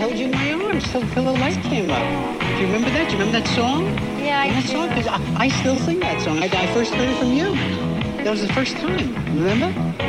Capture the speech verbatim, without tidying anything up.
hold you in my arms till, till the light came up. Do you remember that? Do you remember that song? Yeah, I that do. song? Because I, I still sing that song. I, I first heard it from you. That was the first time. Remember?